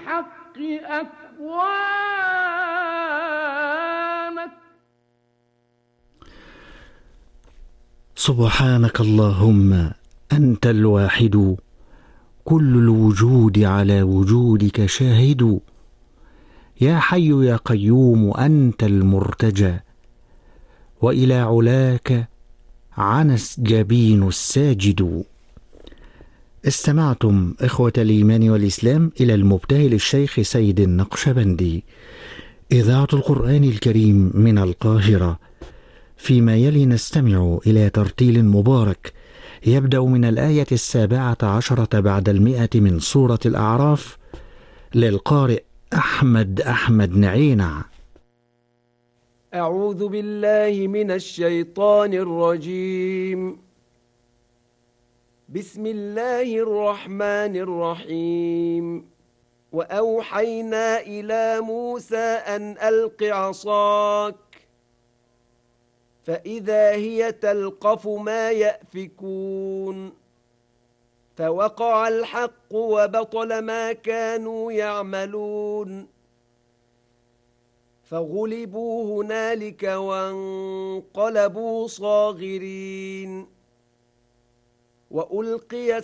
بالحق أكوامك. سبحانك اللهم أنت الواحد، كل الوجود على وجودك شاهد. يا حي يا قيوم أنت المرتجى، وإلى علاك عنس جبين الساجد. استمعتم إخوة الإيمان والإسلام إلى المبتهل الشيخ سيد النقشبندي، إذاعة القرآن الكريم من القاهرة. فيما يلي نستمع إلى ترتيل مبارك يبدأ من الآية 17 بعد 100 من سورة الأعراف، للقارئ أحمد نعينع. أعوذ بالله من الشيطان الرجيم. بسم الله الرحمن الرحيم. وأوحينا إلى موسى أن ألق عصاك فإذا هي تلقف ما يأفكون فوقع الحق وبطل ما كانوا يعملون فغلبوا هنالك وانقلبوا صاغرين وألقي